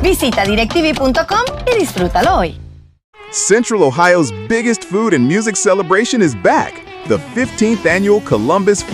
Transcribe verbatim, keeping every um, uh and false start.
Visita directv punto com y disfrútalo hoy. Central Ohio's biggest food and music celebration is back. The fifteenth Annual Columbus